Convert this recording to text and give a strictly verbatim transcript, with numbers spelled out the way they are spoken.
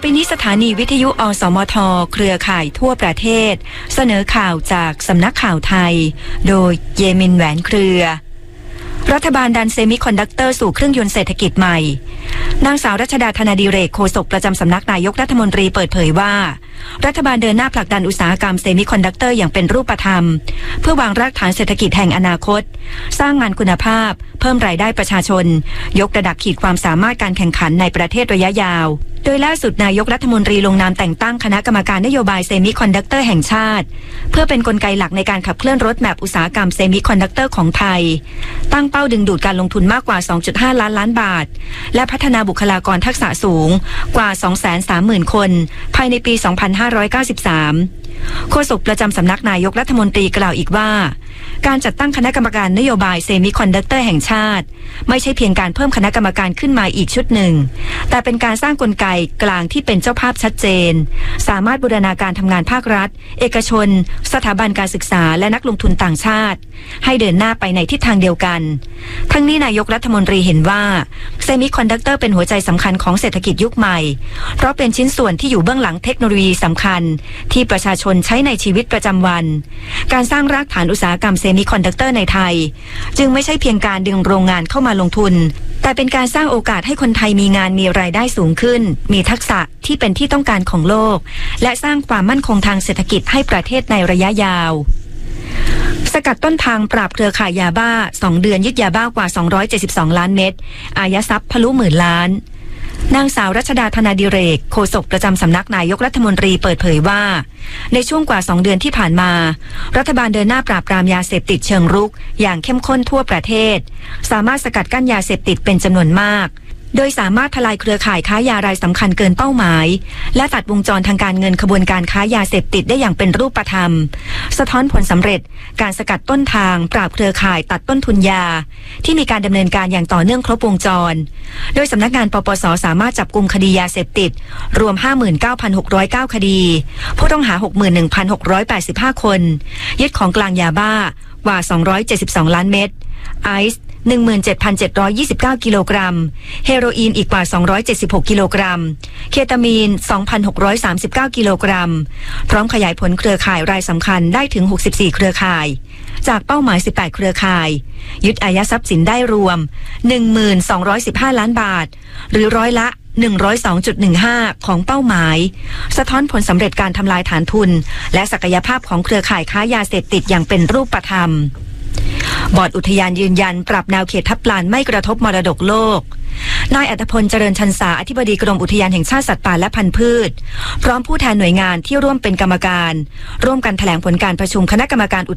ไปนี้สถานีวิทยุอสมทเครือข่ายทั่วประเทศเสนอข่าวจากสำนักข่าวไทยโดยเยมินแหวนเครือรัฐบาลดันเซมิคอนดักเตอร์สู่เครื่องยนต์เศรษฐกิจใหม่นางสาวรัชดาธนาดิเรกโฆษกประจำสำนักนายกรัฐมนตรีเปิดเผยว่ารัฐบาลเดินหน้าผลักดันอุตสาหกรรมเซมิคอนดักเตอร์อย่างเป็นรูปธรรมเพื่อวางรากฐานเศรษฐกิจแห่งอนาคตสร้างงานคุณภาพเพิ่มรายได้ประชาชนยกระดับขีดความสามารถการแข่งขันในประเทศระยะยาวโดยล่าสุดนายกรัฐมนตรีลงนามแต่งตั้งคณะกรรมการนโยบายเซมิคอนดักเตอร์แห่งชาติเพื่อเป็นกลไกหลักในการขับเคลื่อนรถแมพอุตสาหกรรมเซมิคอนดักเตอร์ของไทยตั้งเป้าดึงดูดการลงทุนมากกว่า สองจุดห้า ล้านล้านบาทและพัฒนาบุคลากรทักษะสูงกว่า สองแสนสามหมื่น คนภายในปี สองพันห้าร้อยเก้าสิบสาม โฆษกประจำสำนักนายกรัฐมนตรีกล่าวอีกว่าการจัดตั้งคณะกรรมการนโยบายเซมิคอนดักเตอร์แห่งชาติไม่ใช่เพียงการเพิ่มคณะกรรมการขึ้นมาอีกชุดหนึ่งแต่เป็นการสร้างกลไกกลางที่เป็นเจ้าภาพชัดเจนสามารถบูรณาการทำงานภาครัฐเอกชนสถาบันการศึกษาและนักลงทุนต่างชาติให้เดินหน้าไปในทิศทางเดียวกันทั้งนี้นายกรัฐมนตรีเห็นว่าเซมิคอนดักเตอร์เป็นหัวใจสำคัญของเศรษฐกิจยุคใหม่เพราะเป็นชิ้นส่วนที่อยู่เบื้องหลังเทคโนโลยีสำคัญที่ประชาชนใช้ในชีวิตประจำวันการสร้างรากฐานอุตสาหกรรมเซมิคอนดักเตอร์ในไทยจึงไม่ใช่เพียงการดึงโรงงานเข้ามาลงทุนแต่เป็นการสร้างโอกาสให้คนไทยมีงานมีรายได้สูงขึ้นมีทักษะที่เป็นที่ต้องการของโลกและสร้างความมั่นคงทางเศรษฐกิจให้ประเทศในระยะยาวสกัดต้นทางปราบเครือข่ายยาบ้าสองเดือนยึดยาบ้ากว่าสองร้อยเจ็ดสิบสองล้านเม็ดอายัดทรัพย์ทะลุหมื่นล้านนางสาวรัชดาธนาดิเรกโฆษกประจำสำนักนายกรัฐมนตรีเปิดเผยว่าในช่วงกว่าสองเดือนที่ผ่านมารัฐบาลเดินหน้าปราบปรามยาเสพติดเชิงรุกอย่างเข้มข้นทั่วประเทศสามารถสกัดกั้นยาเสพติดเป็นจำนวนมากโดยสามารถทลายเครือข่ายค้ายารายสำคัญเกินเป้าหมายและตัดวงจรทางการเงินขบวนการค้ายาเสพติดได้อย่างเป็นรูปธรรมสะท้อนผลสำเร็จการสกัดต้นทางปราบเครือข่ายตัดต้นทุนยาที่มีการดำเนินการอย่างต่อเนื่องครบวงจรโดยสำนักงานปปส.สามารถจับกุมคดียาเสพติดรวม ห้าหมื่นเก้าพันหกร้อยเก้า คดีผู้ต้องหา หกหมื่นหนึ่งพันหกร้อยแปดสิบห้า คนยึดของกลางยาบ้ากว่าสองร้อยเจ็ดสิบสองล้านเม็ดไอซ์หนึ่งหมื่นเจ็ดพันเจ็ดร้อยยี่สิบเก้า กิโลกรัมเฮโรอีนอีกกว่าสองร้อยเจ็ดสิบหกกิโลกรัมเคตามีน สองพันหกร้อยสามสิบเก้า กิโลกรัมพร้อมขยายผลเครือข่ายรายสำคัญได้ถึงหกสิบสี่เครือข่ายจากเป้าหมายสิบแปดเครือข่ายยึดอายัดทรัพย์สินได้รวม หนึ่งหมื่นสองร้อยสิบห้า ล้านบาทหรือร้อยละ หนึ่งร้อยสองจุดหนึ่งห้า ของเป้าหมายสะท้อนผลสำเร็จการทำลายฐานทุนและศักยภาพของเครือข่ายค้ายาเสพติดอย่างเป็นรูปธรรมบอร์ดอุทยานยืนยันปรับแนวเขตทับลานไม่กระทบมรดกโลกนายอัธพลเจริญชันษาอธิบดีกรมอุทยานแห่งชาติสัตว์ป่าและพันธุ์พืชพร้อมผู้แทนหน่วยงานที่ร่วมเป็นกรรมการร่วมกันแถลงผลการประชุมคณะกรรมการ